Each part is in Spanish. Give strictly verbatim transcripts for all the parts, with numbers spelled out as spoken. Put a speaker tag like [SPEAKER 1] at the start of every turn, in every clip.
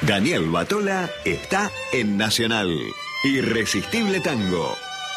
[SPEAKER 1] Daniel Batola está en Nacional. Irresistible Tango.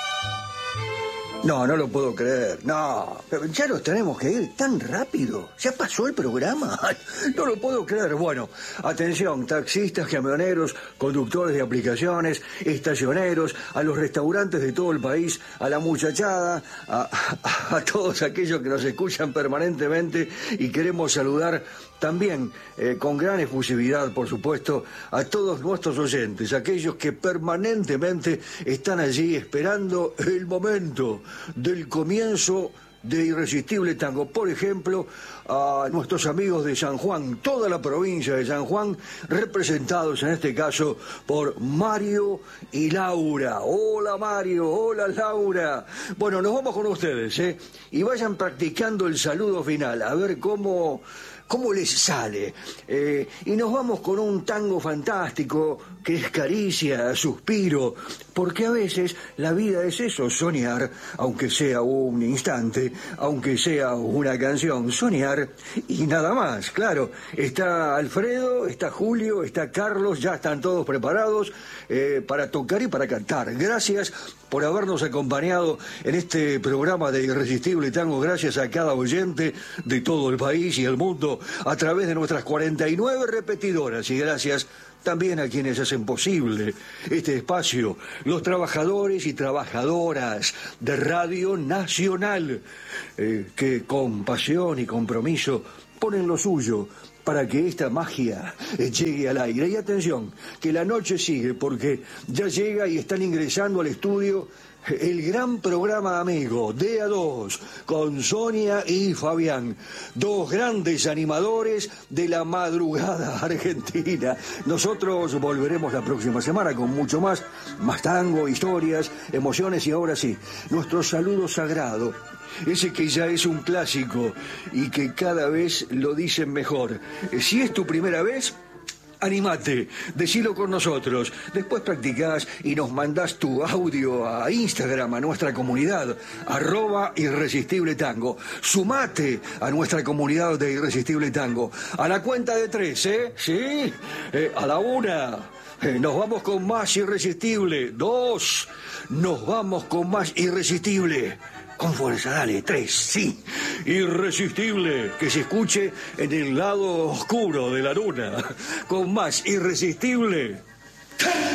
[SPEAKER 2] No, no lo puedo creer. No, pero ya nos tenemos que ir tan rápido. ¿Ya pasó el programa? Ay, no lo puedo creer. Bueno, atención, taxistas, camioneros, conductores de aplicaciones, estacioneros, a los restaurantes de todo el país, a la muchachada, a, a, a todos aquellos que nos escuchan permanentemente, y queremos saludar también, eh, con gran efusividad, por supuesto, a todos nuestros oyentes, aquellos que permanentemente están allí esperando el momento del comienzo de Irresistible Tango. Por ejemplo, a nuestros amigos de San Juan, toda la provincia de San Juan, representados en este caso por Mario y Laura. Hola Mario, hola Laura. Bueno, nos vamos con ustedes, ¿eh? Y vayan practicando el saludo final, a ver cómo... ¿Cómo les sale? Eh, y nos vamos con un tango fantástico que es caricia, suspiro, porque a veces la vida es eso, soñar, aunque sea un instante, aunque sea una canción, soñar y nada más, claro. Está Alfredo, está Julio, está Carlos, ya están todos preparados eh, para tocar y para cantar. Gracias por habernos acompañado en este programa de Irresistible Tango, gracias a cada oyente de todo el país y el mundo a través de nuestras cuarenta y nueve repetidoras, y gracias también a quienes hacen posible este espacio, los trabajadores y trabajadoras de Radio Nacional, eh, que con pasión y compromiso ponen lo suyo para que esta magia llegue al aire. Y atención, que la noche sigue, porque ya llega y están ingresando al estudio el gran programa amigo D A dos, con Sonia y Fabián, dos grandes animadores de la madrugada argentina. Nosotros volveremos la próxima semana con mucho más, más tango, historias, emociones, y ahora sí, nuestro saludo sagrado, ese que ya es un clásico y que cada vez lo dicen mejor. Si es tu primera vez, animate, decilo con nosotros. Después practicás y nos mandás tu audio a Instagram, a nuestra comunidad, arroba Irresistible Tango. Sumate a nuestra comunidad de Irresistible Tango. A la cuenta de tres, ¿eh? ¿Sí? Eh, a la una. Eh, nos vamos con más Irresistible. Dos. Nos vamos con más Irresistible. Con fuerza, dale, tres, sí. Irresistible, que se escuche en el lado oscuro de la luna. Con más Irresistible.